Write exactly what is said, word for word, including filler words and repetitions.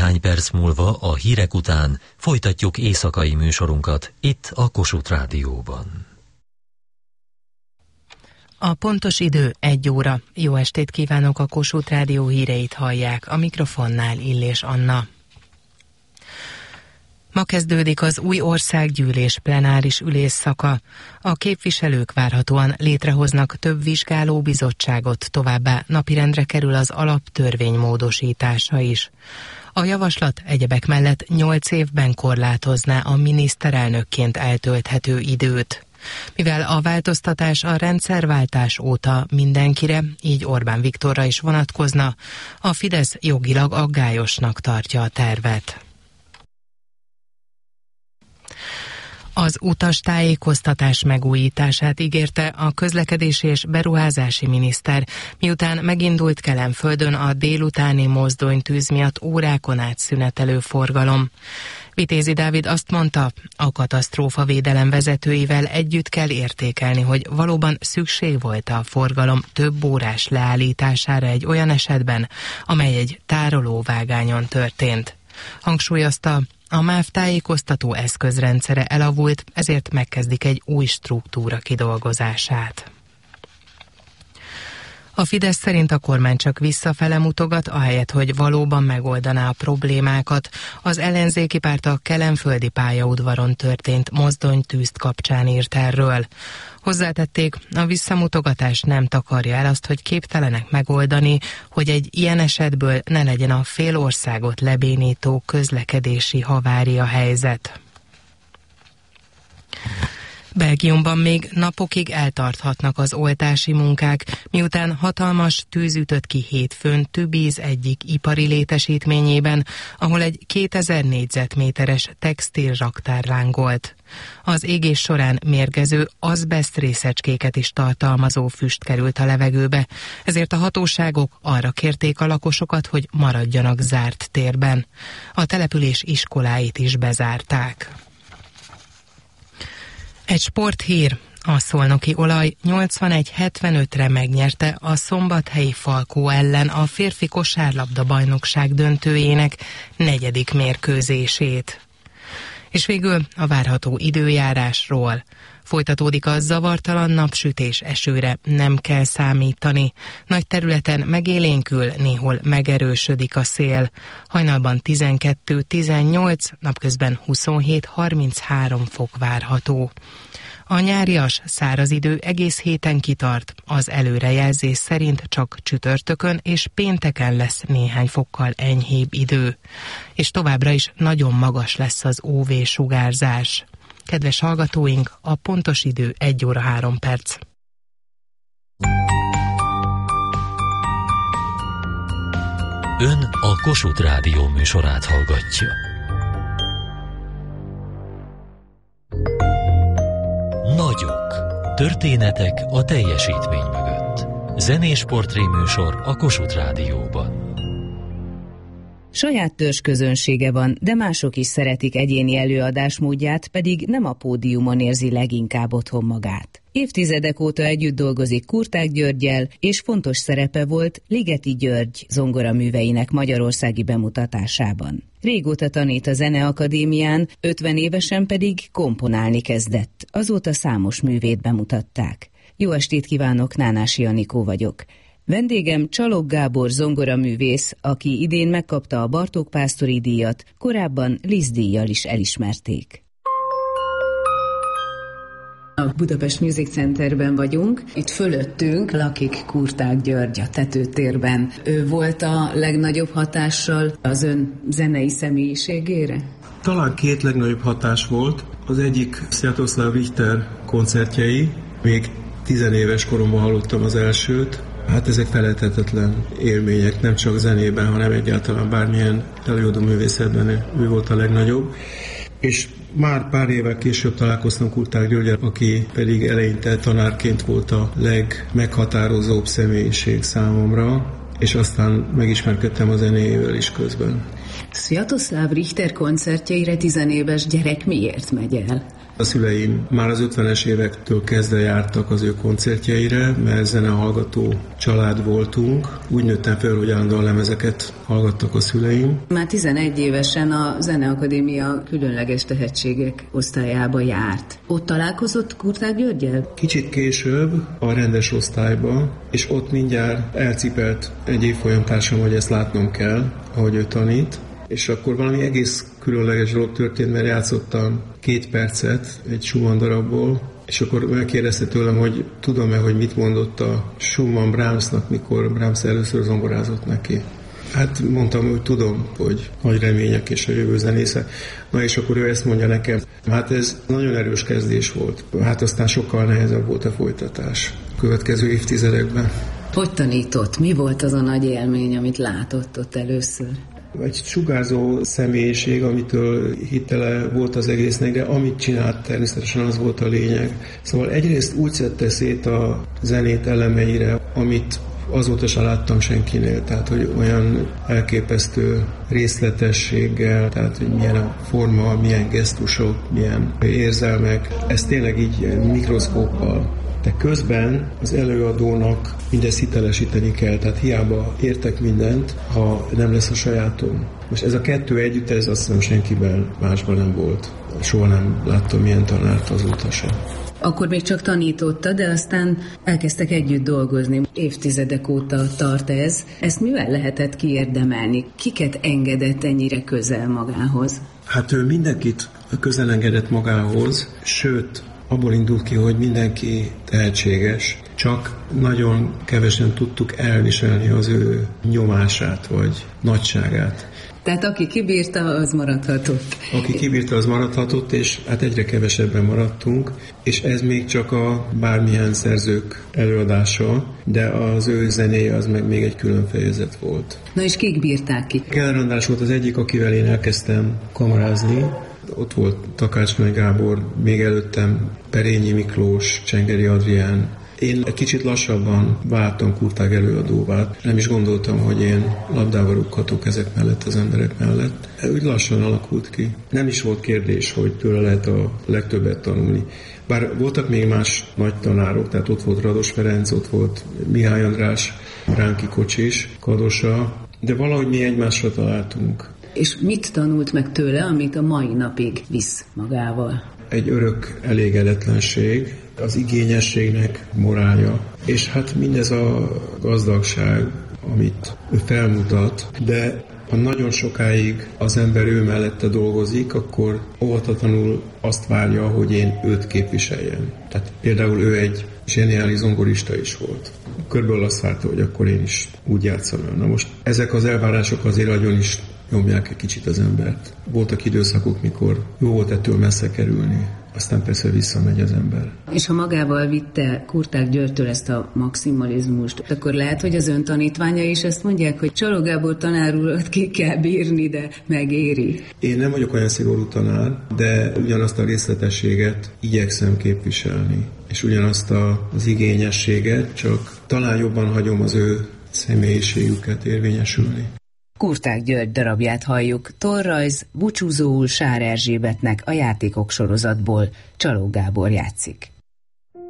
Néhány perc múlva a hírek után folytatjuk éjszakai műsorunkat itt a Kossuth Rádióban. A pontos idő egy óra. Jó estét kívánok, a Kossuth Rádió híreit hallják. A mikrofonnál Illés Anna. Ma kezdődik az új országgyűlés plenáris ülésszaka. A képviselők várhatóan létrehoznak több vizsgálóbizottságot, továbbá napirendre kerül az alaptörvény módosítása is. A javaslat egyebek mellett nyolc évben korlátozná a miniszterelnökként eltölthető időt. Mivel a változtatás a rendszerváltás óta mindenkire, így Orbán Viktorra is vonatkozna, a Fidesz jogilag aggályosnak tartja a tervet. Az utastájékoztatás megújítását ígérte a közlekedési és beruházási miniszter, miután megindult Kelenföldön a délutáni mozdonytűz miatt órákon át szünetelő forgalom. Vitézi Dávid azt mondta, a katasztrófavédelem vezetőivel együtt kell értékelni, hogy valóban szükség volt a forgalom több órás leállítására egy olyan esetben, amely egy tárolóvágányon történt. Hangsúlyozta, a MÁV tájékoztató eszközrendszere elavult, ezért megkezdik egy új struktúra kidolgozását. A Fidesz szerint a kormány csak visszafele mutogat, ahelyett, hogy valóban megoldaná a problémákat. Az ellenzéki párt a kelenföldi pályaudvaron történt mozdonytűzt kapcsán írt erről. Hozzátették, a visszamutogatás nem takarja el azt, hogy képtelenek megoldani, hogy egy ilyen esetből ne legyen a fél országot lebénító közlekedési havária helyzet. Belgiumban még napokig eltarthatnak az oltási munkák, miután hatalmas tűz ütött ki hétfőn Tübíz egyik ipari létesítményében, ahol egy kétezer négyzetméteres textil raktár lángolt. Az égés során mérgező azbeszt részecskéket is tartalmazó füst került a levegőbe, ezért a hatóságok arra kérték a lakosokat, hogy maradjanak zárt térben. A település iskoláit is bezárták. Egy sporthír. A szolnoki olaj nyolcvanegy hetvenötre megnyerte a szombathelyi Falkó ellen a férfi kosárlabda bajnokság döntőjének negyedik mérkőzését. És végül a várható időjárásról. Folytatódik a zavartalan napsütés, esőre nem kell számítani. Nagy területen megélénkül, néhol megerősödik a szél. Hajnalban tizenkettő tizennyolc, napközben huszonhét harminchárom fok várható. A nyárias, száraz idő egész héten kitart, az előrejelzés szerint csak csütörtökön és pénteken lesz néhány fokkal enyhébb idő. És továbbra is nagyon magas lesz az ú vé-sugárzás. Kedves hallgatóink, a pontos idő egy óra három perc. Ön a Kossuth Rádió műsorát hallgatja. Nagyok. Történetek a teljesítmény mögött. Zenés portréműsor a Kossuth Rádióban. Saját törzsközönsége van, de mások is szeretik egyéni előadásmódját, pedig nem a pódiumon érzi leginkább otthon magát. Évtizedek óta együtt dolgozik Kurták Györggyel, és fontos szerepe volt Ligeti György zongoraműveinek magyarországi bemutatásában. Régóta tanít a Zeneakadémián, ötven évesen pedig komponálni kezdett, azóta számos művét bemutatták. Jó estét kívánok, Nánási Anikó vagyok. Vendégem Csalog Gábor zongoraművész, aki idén megkapta a Bartók Pásztori díjat, korábban Liszt díjjal is elismerték. A Budapest Music Centerben vagyunk, itt fölöttünk lakik Kurták György a tetőtérben. Ő volt a legnagyobb hatással az ön zenei személyiségére? Talán két legnagyobb hatás volt. Az egyik Sviatoslav Richter koncertjei, még tizenéves koromban hallottam az elsőt. Hát ezek felejthetetlen élmények, nem csak zenében, hanem egyáltalán bármilyen előadó művészetben ő volt a legnagyobb. És már pár évvel később találkoztam Kurták Györggyel, aki pedig eleinte tanárként volt a legmeghatározóbb személyiség számomra, és aztán megismerkedtem a zenéjével is közben. Sviatoslav Richter koncertjeire tizenéves gyerek miért megy el? A szüleim már az ötvenes évektől kezdve jártak az ő koncertjeire, mert zenehallgató család voltunk. Úgy nőttem fel, hogy állandóan lemezeket hallgattak a szüleim. Már tizenegy évesen a Zeneakadémia különleges tehetségek osztályába járt. Ott találkozott Kurtág Györggyel? Kicsit később a rendes osztályba, és ott mindjárt elcipelt egy évfolyamtársam, hogy ezt látnom kell, ahogy ő tanít. És akkor valami egész különleges dolog történt, mert játszottam két percet egy Schumann darabból, és akkor megkérdezte tőlem, hogy tudom-e, hogy mit mondott a Schumann Brahmsnak, mikor Brahms először zongorázott neki. Hát mondtam, hogy tudom, hogy nagy remények és a jövő zenésze. Na és akkor ő ezt mondja nekem. Hát ez nagyon erős kezdés volt. Hát aztán sokkal nehezebb volt a folytatás a következő évtizedekben. Hogy tanított? Mi volt az a nagy élmény, amit látott ott először? Egy sugárzó személyiség, amitől hitele volt az egésznek, de amit csinált, természetesen az volt a lényeg. Szóval egyrészt úgy szedte szét a zenét elemeire, amit azóta sem láttam senkinél, tehát hogy olyan elképesztő részletességgel, tehát hogy milyen a forma, milyen gesztusok, milyen érzelmek, ez tényleg így mikroszkóppal. De közben az előadónak mindezt hitelesíteni kell, tehát hiába értek mindent, ha nem lesz a sajátom. Most ez a kettő együtt, ez azt hiszem senkiben másban nem volt. Soha nem láttam ilyen tanárt azóta sem. Akkor még csak tanította, de aztán elkezdtek együtt dolgozni. Évtizedek óta tart ez. Ezt mivel lehetett kiérdemelni? Kiket engedett ennyire közel magához? Hát ő mindenkit közel engedett magához, sőt, abból indult ki, hogy mindenki tehetséges, csak nagyon kevesen tudtuk elviselni az ő nyomását, vagy nagyságát. Tehát aki kibírta, az maradhatott. Aki kibírta, az maradhatott, és hát egyre kevesebben maradtunk, és ez még csak a bármilyen szerzők előadása, de az ő zenéje az meg még egy külön fejezet volt. Na és kik bírták ki? Keller András volt az egyik, akivel én elkezdtem kamarázni. Ott volt Takács Nagy Gábor, még előttem Perényi Miklós, Csengeri Adrián. Én egy kicsit lassabban váltam Kurtág előadóvá. Nem is gondoltam, hogy én labdával rúghatok ezek mellett, az emberek mellett. Úgy lassan alakult ki. Nem is volt kérdés, hogy tőle lehet a legtöbbet tanulni. Bár voltak még más nagy tanárok, tehát ott volt Rados Ferenc, ott volt Mihály András, Ránki Kocsis, Kadosa, de valahogy mi egymásra találtunk. És mit tanult meg tőle, amit a mai napig visz magával? Egy örök elégedetlenség, az igényességnek morálja, és hát mindez a gazdagság, amit ő felmutat, de ha nagyon sokáig az ember ő mellette dolgozik, akkor óvatatlanul azt várja, hogy én őt képviseljem. Tehát például ő egy zseniális zongorista is volt. Körülbelül azt várta, hogy akkor én is úgy játszom el. Na most ezek az elvárások azért nagyon is nyomják egy kicsit az embert. Voltak időszakok, mikor jó volt ettől messze kerülni, aztán persze visszamegy az ember. És ha magával vitte Kurtág Györgytől ezt a maximalizmust, akkor lehet, hogy az ön tanítványa is ezt mondják, hogy Csaló Gábor tanár urat ki kell bírni, de megéri. Én nem vagyok olyan szigorú tanár, de ugyanazt a részletességet igyekszem képviselni, és ugyanazt az igényességet, csak talán jobban hagyom az ő személyiségüket érvényesülni. Kurtág György darabját halljuk, torrajz búcsúzóul Sár Erzsébetnek a Játékok sorozatból. Csaló Gábor játszik.